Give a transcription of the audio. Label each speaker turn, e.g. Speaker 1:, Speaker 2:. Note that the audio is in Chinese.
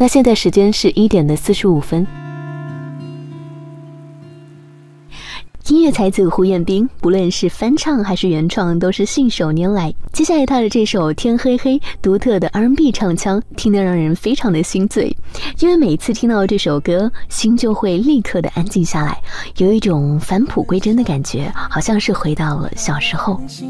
Speaker 1: 那现在时间是1点45分。音乐才子胡彦斌，不论是翻唱还是原创，都是信手拈来。接下来他的这首《天黑黑》，独特的 R&B 唱腔，听得让人非常的心醉。因为每次听到这首歌，心就会立刻的安静下来，有一种返璞归真的感觉，好像是回到了小时候。